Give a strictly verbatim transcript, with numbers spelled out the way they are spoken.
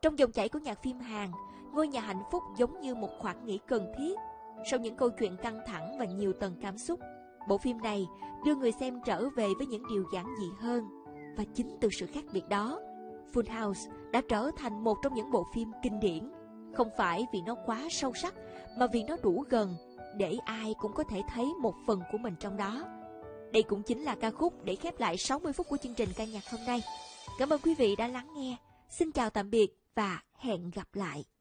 Trong dòng chảy của nhạc phim Hàn, ngôi nhà hạnh phúc giống như một khoảng nghỉ cần thiết. Sau những câu chuyện căng thẳng và nhiều tầng cảm xúc, bộ phim này đưa người xem trở về với những điều giản dị hơn. Và chính từ sự khác biệt đó, Full House đã trở thành một trong những bộ phim kinh điển. Không phải vì nó quá sâu sắc, mà vì nó đủ gần để ai cũng có thể thấy một phần của mình trong đó. Đây cũng chính là ca khúc để khép lại sáu mươi phút của chương trình ca nhạc hôm nay. Cảm ơn quý vị đã lắng nghe. Xin chào tạm biệt và hẹn gặp lại.